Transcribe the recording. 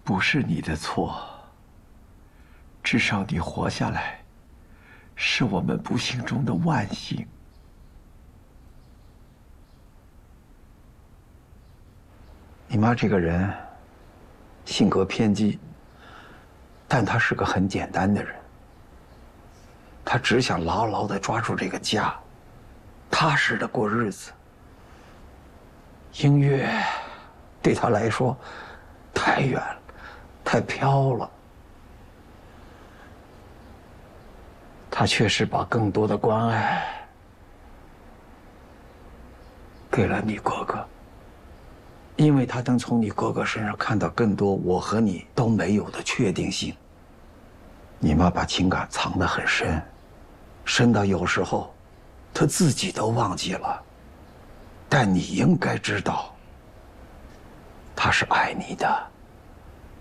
不是你的错，至少你活下来，是我们不幸中的万幸。 你妈这个人性格偏激，但她是个很简单的人。她只想牢牢地抓住这个家，踏实地过日子。音乐对她来说太远了，太飘了。她确实把更多的关爱给了你哥哥，因为她能从你哥哥身上看到更多我和你都没有的确定性。你妈把情感藏得很深，深到有时候她自己都忘记了，但你应该知道，她是爱你的。